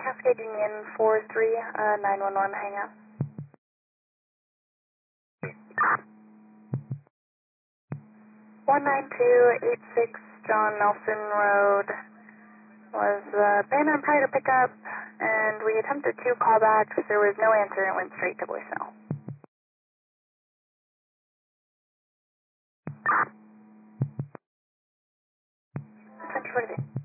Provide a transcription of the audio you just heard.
Cascade Union 43, 911, hang up. 19286 John Nelson Road was banned on prior to pickup, and we attempted 2 callbacks. There was no answer and it went straight to voicemail. Central 43.